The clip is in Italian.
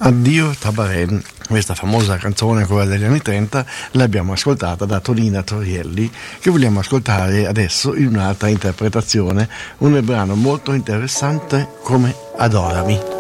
Addio Tabaren, questa famosa canzone, quella degli anni 30, l'abbiamo ascoltata da Tonina Torielli, che vogliamo ascoltare adesso in un'altra interpretazione, un brano molto interessante come Adorami.